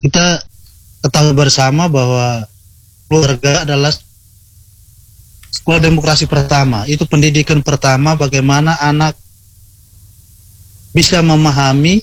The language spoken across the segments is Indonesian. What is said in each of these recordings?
kita ketahui bersama bahwa keluarga adalah sekolah demokrasi pertama. Itu pendidikan pertama bagaimana anak bisa memahami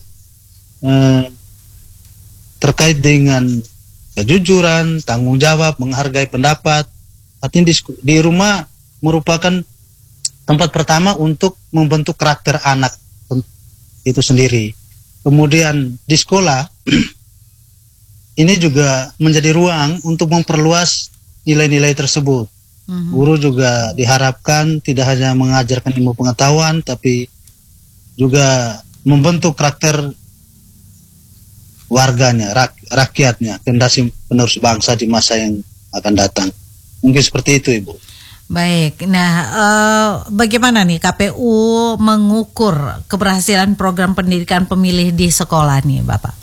terkait dengan kejujuran, tanggung jawab, menghargai pendapat. Artinya di rumah merupakan tempat pertama untuk membentuk karakter anak itu sendiri. Kemudian di sekolah ini juga menjadi ruang untuk memperluas nilai-nilai tersebut. Guru juga diharapkan tidak hanya mengajarkan ilmu pengetahuan, tapi juga membentuk karakter warganya, rakyatnya, generasi penerus bangsa di masa yang akan datang. Mungkin seperti itu, Ibu. Baik, nah bagaimana nih KPU mengukur keberhasilan program pendidikan pemilih di sekolah nih, Bapak?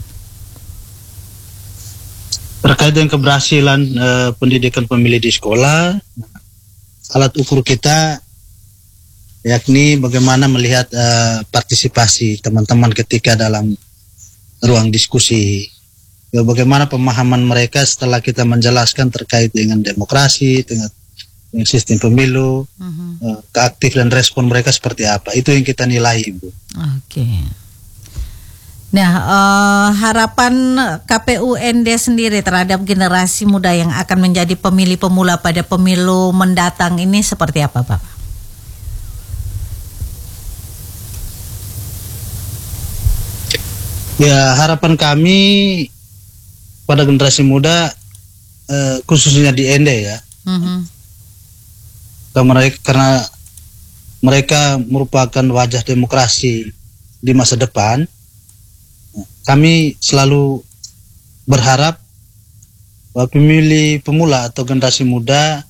Terkait dengan keberhasilan pendidikan pemilih di sekolah, alat ukur kita yakni bagaimana melihat partisipasi teman-teman ketika dalam ruang diskusi. Bagaimana pemahaman mereka setelah kita menjelaskan terkait dengan demokrasi, dengan sistem pemilu, keaktif dan respon mereka seperti apa. Itu yang kita nilai, Ibu. Oke. Nah, harapan KPU ND sendiri terhadap generasi muda yang akan menjadi pemilih pemula pada pemilu mendatang ini seperti apa, Pak? Ya, harapan kami pada generasi muda, khususnya di ND ya, karena mereka merupakan wajah demokrasi di masa depan. Kami selalu berharap bahwa pemilih pemula atau generasi muda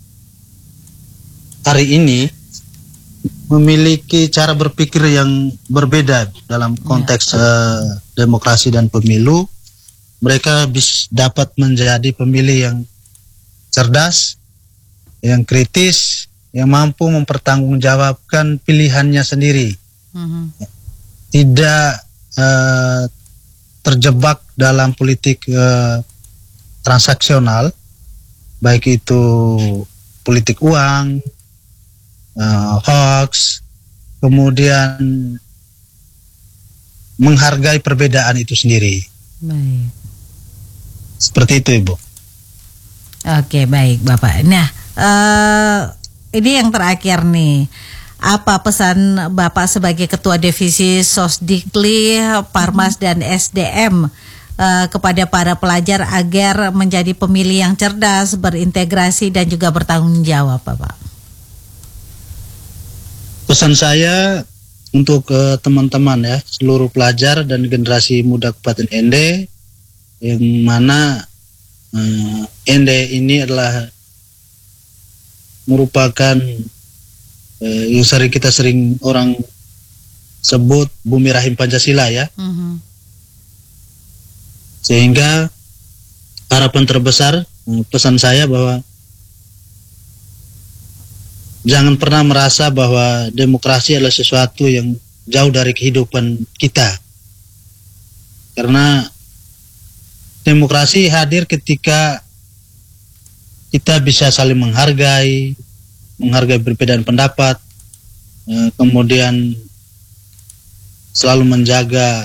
hari ini memiliki cara berpikir yang berbeda dalam konteks demokrasi dan pemilu. Mereka dapat menjadi pemilih yang cerdas, yang kritis, yang mampu mempertanggungjawabkan pilihannya sendiri. Tidak terjebak dalam politik transaksional, baik itu politik uang, hoax, kemudian menghargai perbedaan itu sendiri. Baik. Seperti itu, Ibu. Oke, baik Bapak. Nah, ini yang terakhir nih. Apa pesan Bapak sebagai Ketua Divisi Sosdikli, Parmas dan SDM kepada para pelajar agar menjadi pemilih yang cerdas, berintegrasi dan juga bertanggung jawab, Bapak? Pesan saya untuk teman-teman ya, seluruh pelajar dan generasi muda Kabupaten ND, yang mana ND ini adalah merupakan yang kita sering orang sebut bumi rahim Pancasila ya. Sehingga harapan terbesar, pesan saya bahwa jangan pernah merasa bahwa demokrasi adalah sesuatu yang jauh dari kehidupan kita. Karena demokrasi hadir ketika kita bisa saling menghargai perbedaan pendapat, kemudian selalu menjaga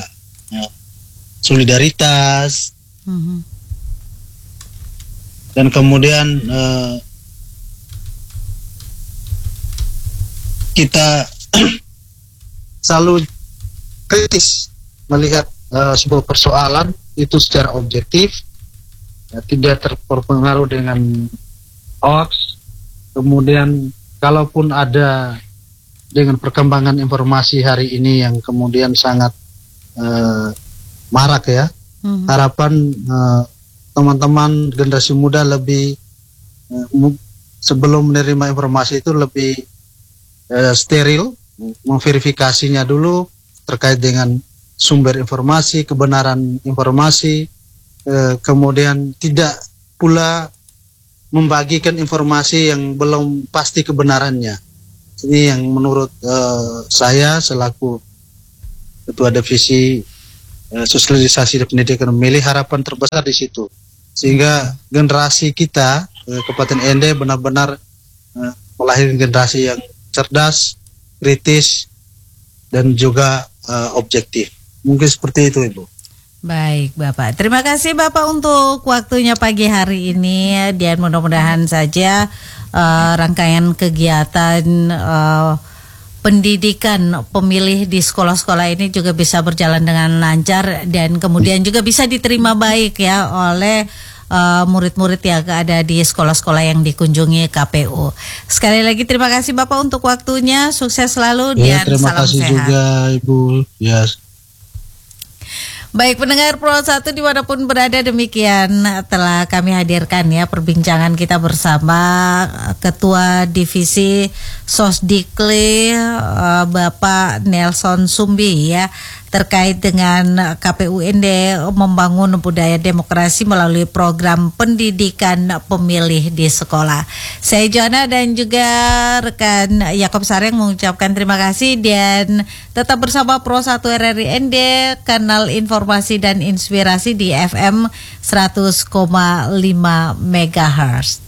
solidaritas, dan kemudian kita selalu kritis melihat sebuah persoalan itu secara objektif, tidak terpengaruh dengan hoax. Kemudian kalaupun ada dengan perkembangan informasi hari ini yang kemudian sangat marak ya, harapan teman-teman generasi muda lebih sebelum menerima informasi itu lebih steril, memverifikasinya dulu terkait dengan sumber informasi, kebenaran informasi, kemudian tidak pula membagikan informasi yang belum pasti kebenarannya. Ini yang menurut saya selaku Ketua Divisi sosialisasi dan pendidikan pemilih, harapan terbesar di situ. Sehingga generasi kita Kabupaten Ende benar-benar melahirkan generasi yang cerdas, kritis, dan juga objektif. Mungkin seperti itu, Ibu. Baik Bapak, terima kasih Bapak untuk waktunya pagi hari ini, dan mudah-mudahan saja rangkaian kegiatan pendidikan pemilih di sekolah-sekolah ini juga bisa berjalan dengan lancar dan kemudian juga bisa diterima baik ya oleh murid-murid yang ada di sekolah-sekolah yang dikunjungi KPU. Sekali lagi terima kasih Bapak untuk waktunya, sukses selalu dan Terima salam kasih sehat. juga Ibu. Ya. Baik pendengar Pro 1 dimanapun berada, demikian telah kami hadirkan ya perbincangan kita bersama Ketua Divisi Sosdikli Bapak Nelson Sumbi ya, terkait dengan KPU Ende membangun budaya demokrasi melalui program pendidikan pemilih di sekolah. Saya Joanna dan juga rekan Yakob Sareng mengucapkan terima kasih dan tetap bersama Pro 1 RRI Ende, kanal informasi dan inspirasi di FM 100,5 MHz.